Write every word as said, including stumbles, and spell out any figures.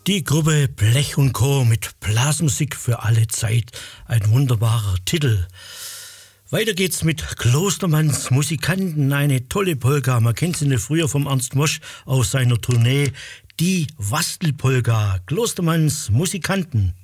Die Gruppe Blech und Co. mit Blasmusik für alle Zeit. Ein wunderbarer Titel. Weiter geht's mit Klostermanns Musikanten. Eine tolle Polka. Man kennt sie nicht früher vom Ernst Mosch aus seiner Tournee. Die Wastelpolka. Klostermanns Musikanten.